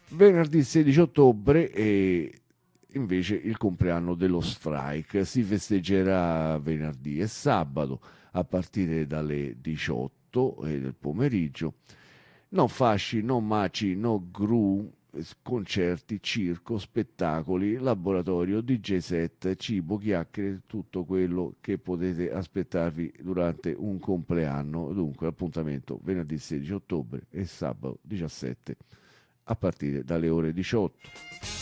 Venerdì 16 ottobre è invece il compleanno dello Strike. Si festeggerà venerdì e sabato a partire dalle 18 del pomeriggio. No fasci, no maci, no gru, concerti, circo, spettacoli, laboratorio, DJ set, cibo, chiacchiere, tutto quello che potete aspettarvi durante un compleanno. Dunque, appuntamento venerdì 16 ottobre e sabato 17 a partire dalle ore 18.